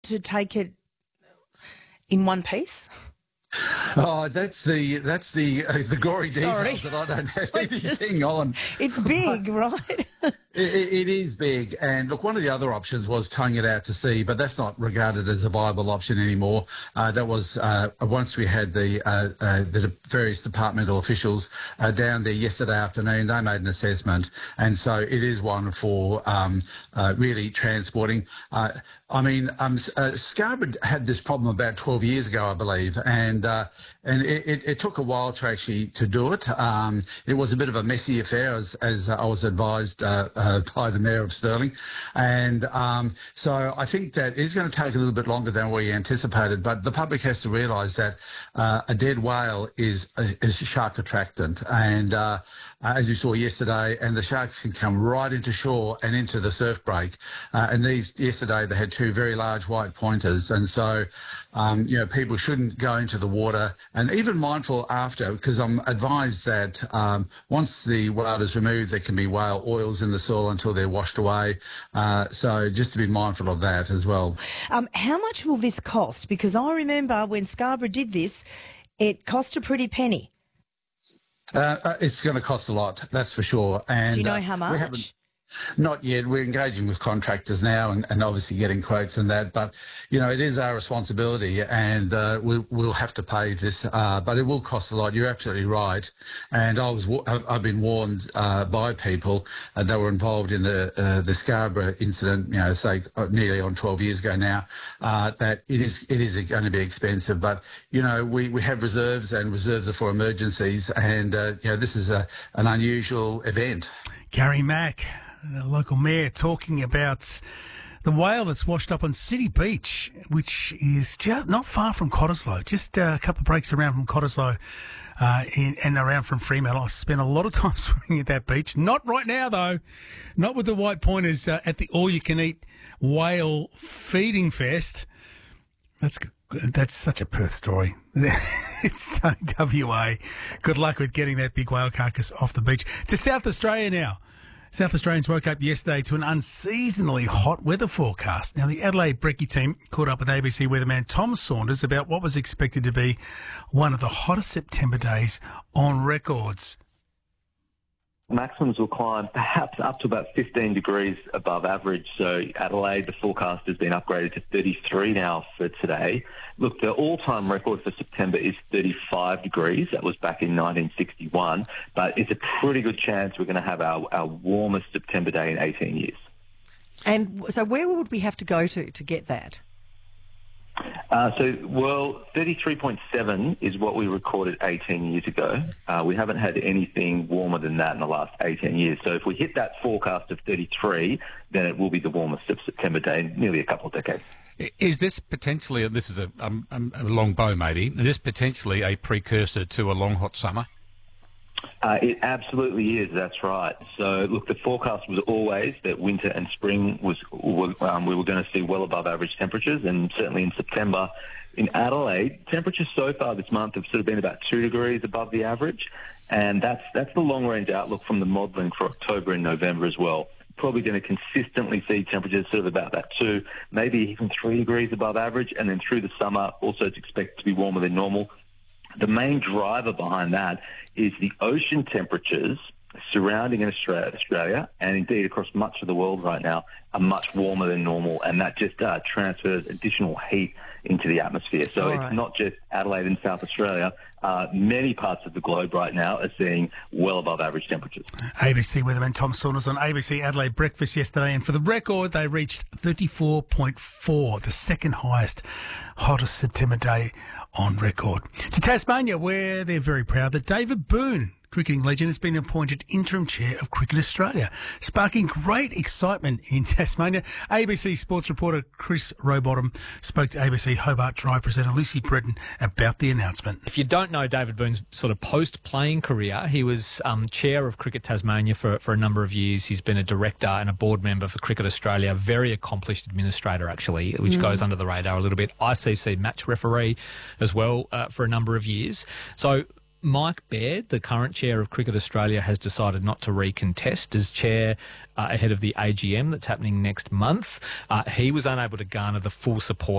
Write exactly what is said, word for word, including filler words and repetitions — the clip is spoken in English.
to take it in one piece? Oh, that's the that's the uh, the gory Sorry. details that I don't have I anything just- on. It's big, right? It, it, it is big, and look, one of the other options was towing it out to sea, but that's not regarded as a viable option anymore. Uh, that was uh, once we had the uh, uh, the various departmental officials uh, down there yesterday afternoon. They made an assessment, and so it is one for um, uh, really transporting. Uh, I mean, um, uh, Scarborough had this problem about twelve years ago, I believe, and uh, and it, it, it took a while to actually to do it. Um, it was a bit of a messy affair, as, as I was advised uh, uh, by the Mayor of Stirling, and um, so I think that it's going to take a little bit longer than we anticipated. But the public has to realise that uh, a dead whale is is shark attractant, and uh, as you saw yesterday, and the sharks can come right into shore and into the surf break. Uh, and these yesterday they had two very large white pointers, and so um, you know people shouldn't go into the water, and even mindful after, because I'm advised that um, once the whale is removed, there can be whale oils in the soil until they're washed away. Uh, so just to be mindful of that as well. Um, how much will this cost? Because I remember when Scarborough did this, it cost a pretty penny. Uh, uh, it's going to cost a lot, that's for sure. And Do you know uh, how we much? haven't- Not yet. We're engaging with contractors now and, and obviously getting quotes and that. But, you know, it is our responsibility, and uh, we, we'll have to pay this. Uh, but it will cost a lot. You're absolutely right. And I was, I've been warned uh, by people uh, that were involved in the uh, the Scarborough incident, you know, say uh, nearly on twelve years ago now, uh, that it is it is going to be expensive. But, you know, we, we have reserves, and reserves are for emergencies. And, uh, you know, this is a, an unusual event. Gary Mack, the local mayor, talking about the whale that's washed up on City Beach, which is just not far from Cottesloe, just a couple of breaks around from Cottesloe uh, in, and around from Fremantle. I spent a lot of time swimming at that beach. Not right now, though. Not with the white pointers uh, at the all-you-can-eat whale feeding fest. That's good. That's such a Perth story. It's so W A. Good luck with getting that big whale carcass off the beach. To South Australia now. South Australians woke up yesterday to an unseasonally hot weather forecast. Now, the Adelaide Brekkie team caught up with A B C weatherman Tom Saunders about what was expected to be one of the hottest September days on records. Maximums will climb perhaps up to about fifteen degrees above average. So Adelaide, the forecast has been upgraded to thirty-three now for today. Look, the all-time record for September is thirty-five degrees. That was back in nineteen sixty-one. But it's a pretty good chance we're going to have our, our warmest September day in eighteen years. And so where would we have to go to to get that? Uh, so, well, thirty-three point seven is what we recorded eighteen years ago. Uh, we haven't had anything warmer than that in the last eighteen years. So if we hit that forecast of thirty-three, then it will be the warmest of September day in nearly a couple of decades. Is this potentially, this is a, um, a long bow maybe, is this potentially a precursor to a long hot summer? Uh, it absolutely is, that's right. So, look, the forecast was always that winter and spring was um, we were going to see well above average temperatures, and certainly in September in Adelaide, temperatures so far this month have sort of been about two degrees above the average, and that's that's the long-range outlook from the modelling for October and November as well. Probably going to consistently see temperatures sort of about that two, maybe even three degrees above average, and then through the summer also it's expected to be warmer than normal. The main driver behind that is the ocean temperatures surrounding Australia, Australia and indeed across much of the world right now are much warmer than normal, and that just uh, transfers additional heat into the atmosphere. So All it's right. not just Adelaide and South Australia. Uh, many parts of the globe right now are seeing well above average temperatures. A B C weatherman Tom Saunders on A B C Adelaide Breakfast yesterday, and for the record, they reached thirty-four point four, the second highest, hottest September day on record. To Tasmania, where they're very proud that David Boone, cricketing legend, has been appointed interim chair of Cricket Australia, sparking great excitement in Tasmania. A B C sports reporter Chris Rowbottom spoke to A B C Hobart Drive presenter Lucy Bretton about the announcement. If you don't know David Boone's sort of post-playing career, he was um, chair of Cricket Tasmania for, for a number of years. He's been a director and a board member for Cricket Australia, very accomplished administrator, actually, which mm. goes under the radar a little bit. I C C match referee as well uh, for a number of years. So Mike Baird, the current chair of Cricket Australia, has decided not to recontest as chair uh, ahead of the A G M that's happening next month. Uh, he was unable to garner the full support